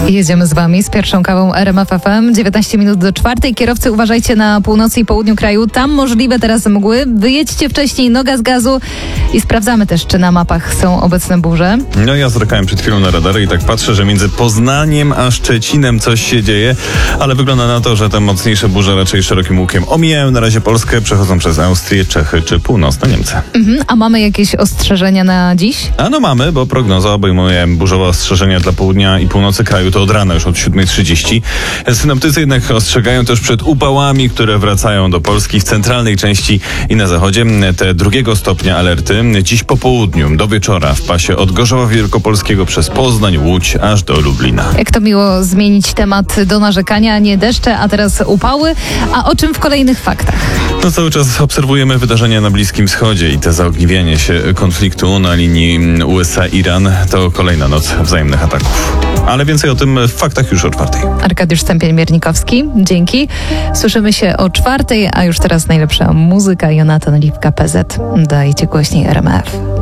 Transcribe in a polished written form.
Jedziemy z wami z pierwszą kawą RMF FM. 19 minut do 4. Kierowcy, uważajcie na północy i południu kraju. Tam możliwe teraz mgły. Wyjedźcie wcześniej, noga z gazu i sprawdzamy też, czy na mapach są obecne burze. No ja zerkałem przed chwilą na radary i tak patrzę, że między Poznaniem a Szczecinem coś się dzieje, ale wygląda na to, że te mocniejsze burze raczej szerokim łukiem omijają na razie Polskę, przechodzą przez Austrię, Czechy czy północne Niemcy. A mamy jakieś ostrzeżenia na dziś? A no mamy, bo prognoza obejmuje burzowe ostrzeżenia dla południa i północy kraju. To od rana, już od 7:30. Synoptycy jednak ostrzegają też przed upałami, które wracają do Polski w centralnej części i na zachodzie. Te 2 stopnia alerty dziś po południu do wieczora w pasie od Gorzowa Wielkopolskiego przez Poznań, Łódź aż do Lublina. Jak to miło zmienić temat do narzekania, nie deszcze, a teraz upały. A o czym w kolejnych faktach? No cały czas obserwujemy wydarzenia na Bliskim Wschodzie i te zaogniwianie się konfliktu na linii USA-Iran to kolejna noc wzajemnych ataków. Ale więcej o tym w faktach już o 4:00. Arkadiusz Stępień-Miernikowski, dzięki. Słyszymy się o 4:00, a już teraz najlepsza muzyka. Jonatan Lipka, PZ. Dajcie głośniej RMF.